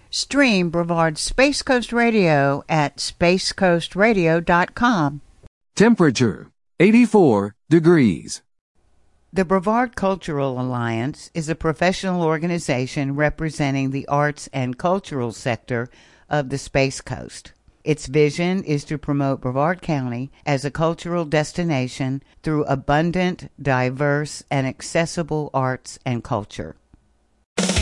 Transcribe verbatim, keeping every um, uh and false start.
Stream Brevard Space Coast Radio at space coast radio dot com. Temperature, eighty-four degrees. The Brevard Cultural Alliance is a professional organization representing the arts and cultural sector of the Space Coast. Its vision is to promote Brevard County as a cultural destination through abundant, diverse, and accessible arts and culture.